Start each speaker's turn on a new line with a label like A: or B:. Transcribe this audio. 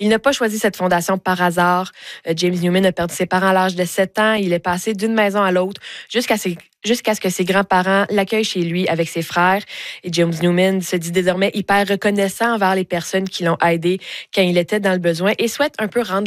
A: Il n'a pas choisi cette fondation par hasard. James Newman a perdu ses parents à l'âge de 7 ans. Il est passé d'une maison à l'autre jusqu'à ce que ses grands-parents l'accueillent chez lui avec ses frères. Et James Newman se dit désormais hyper reconnaissant envers les personnes qui l'ont aidé quand il était dans le besoin et souhaite un peu rendre